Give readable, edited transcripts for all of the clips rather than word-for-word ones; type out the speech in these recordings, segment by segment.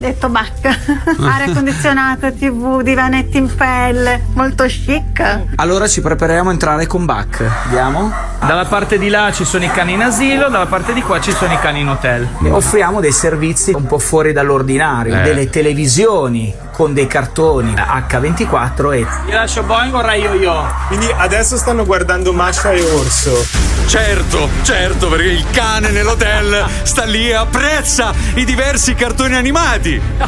Detto Bach, aria condizionata, TV, divanetti in pelle, molto chic. Allora ci prepariamo a entrare con Bach. Andiamo? Dalla parte di là ci sono i cani in asilo, dalla parte di qua ci sono i cani in hotel. E offriamo dei servizi un po' fuori dall'ordinario, delle televisioni con dei cartoni H24 e... Io lascio Boeing, vorrei io. Quindi adesso stanno guardando Masha e Orso. Certo, perché il cane nell'hotel sta lì e apprezza i diversi cartoni animati.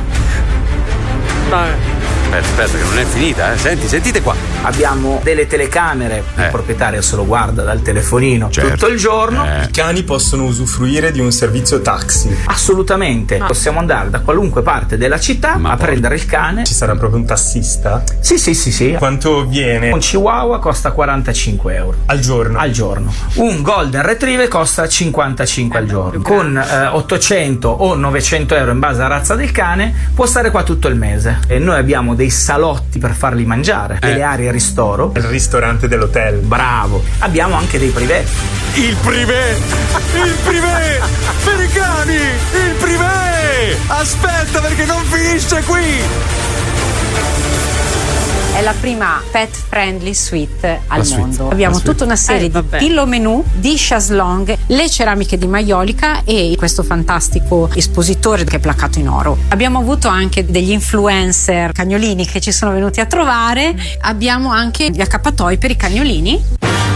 Aspetta che non è finita, sentite qua. Abbiamo delle telecamere, il proprietario se lo guarda dal telefonino tutto il giorno. I cani possono usufruire di un servizio taxi. Assolutamente, possiamo andare da qualunque parte della città a prendere il cane. Ci sarà proprio un tassista? Sì. Quanto viene? Un Chihuahua costa 45 euro al giorno. Un Golden Retriever costa 55 al giorno. Con 800 o 900 euro in base alla razza del cane può stare qua tutto il mese. E noi abbiamo dei salotti per farli mangiare, delle aree ristoro. Il ristorante dell'hotel. Bravo. Abbiamo anche dei privé. Il privé per i cani, il privé. Aspetta, perché non finisce qui. È la prima pet friendly suite al mondo. Abbiamo tutta una serie di pillow menu, di chaise-longue, le ceramiche di maiolica e questo fantastico espositore che è placato in oro. Abbiamo avuto anche degli influencer cagnolini che ci sono venuti a trovare. Abbiamo anche gli accappatoi per i cagnolini.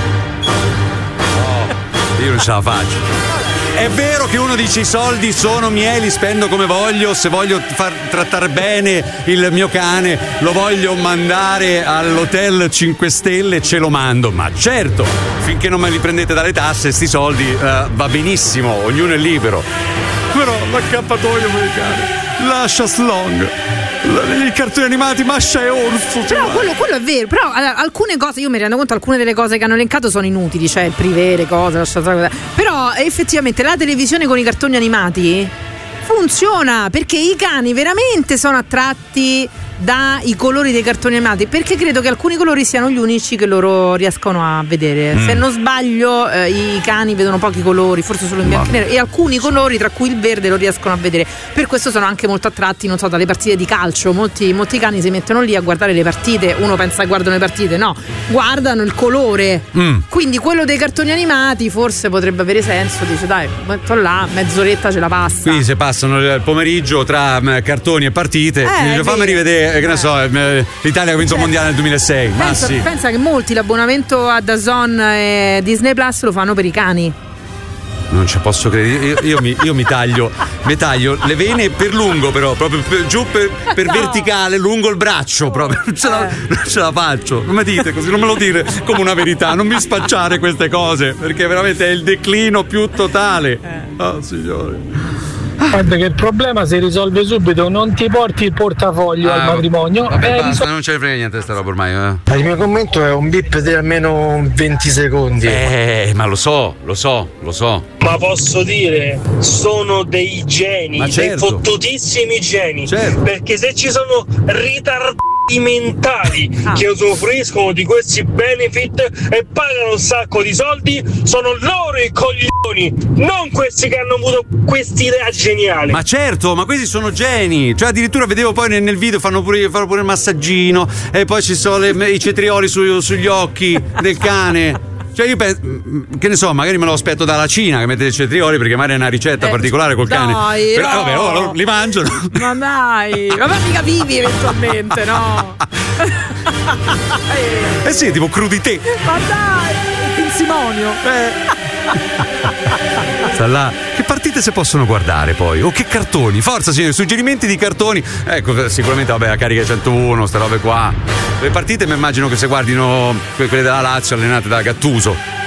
Io non ce la faccio. È vero che uno dice i soldi sono miei, li spendo come voglio, se voglio far trattare bene il mio cane lo voglio mandare all'hotel 5 stelle, ce lo mando, ma certo, finché non me li prendete dalle tasse sti soldi va benissimo, ognuno è libero. Però l'accappatoio per il cane, la chaise-longue, i cartoni animati Masha e Orso. Però quello è vero, però alcune cose, io mi rendo conto, alcune delle cose che hanno elencato sono inutili, cioè il privé, le cose, però effettivamente la televisione con i cartoni animati funziona, perché i cani veramente sono attratti dai colori dei cartoni animati, perché credo che alcuni colori siano gli unici che loro riescono a vedere. Se non sbaglio i cani vedono pochi colori, forse solo in bianco e nero, e alcuni colori, tra cui il verde, lo riescono a vedere. Per questo sono anche molto attratti, non so, dalle partite di calcio. Molti cani si mettono lì a guardare le partite. Uno pensa che guardano le partite, no, guardano il colore. Quindi quello dei cartoni animati forse potrebbe avere senso. Dice dai, metto là, mezz'oretta ce la passa. Quindi se passano il pomeriggio tra cartoni e partite, fammi rivedere, che ne so, l'Italia ha vinto il mondiale nel 2006. Pensa che molti l'abbonamento a DAZN e Disney Plus lo fanno per i cani. Non ci posso credere. Io mi taglio le vene per lungo, però proprio giù per verticale, lungo il braccio, proprio non ce la faccio. Non mi dite così, non me lo dire come una verità, non mi spacciare queste cose, perché veramente è il declino più totale. Oh signore. Guarda che il problema si risolve subito, non ti porti il portafoglio al matrimonio. Vabbè, basta, non ce ne frega niente sta roba ormai. Il mio commento è un bip di almeno 20 secondi. Ma lo so. Ma posso dire, sono dei geni, dei fottutissimi geni. Certo. Perché se ci sono ritardati mentali che usufruiscono di questi benefit e pagano un sacco di soldi, sono loro i coglioni, non questi che hanno avuto quest'idea geniale. Ma certo, ma questi sono geni. Cioè addirittura vedevo poi nel video fanno pure il massaggino e poi ci sono i cetrioli sugli occhi del cane. Cioè io penso, che ne so, magari me lo aspetto dalla Cina che mette i cetrioli, perché magari è una ricetta particolare col cane. Però no. vabbè, li mangiano. Ma dai, ma mica vivi eventualmente, no? Sì, tipo crudité. Ma dai, pinsimonio. Sta là. Che partite si possono guardare poi? O che cartoni? Forza signori, suggerimenti di cartoni. Ecco, sicuramente vabbè, la carica 101, ste robe qua. Le partite mi immagino che se guardino quelle della Lazio allenate da Gattuso.